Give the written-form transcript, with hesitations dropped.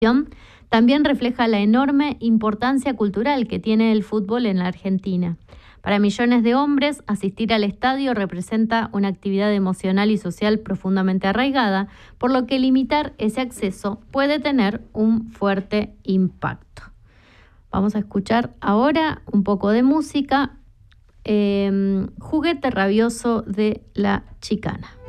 también refleja la enorme importancia cultural que tiene el fútbol en la Argentina. Para millones de hombres, asistir al estadio representa una actividad emocional y social profundamente arraigada, por lo que limitar ese acceso puede tener un fuerte impacto. Vamos a escuchar ahora un poco de música. Juguete rabioso de La Chicana.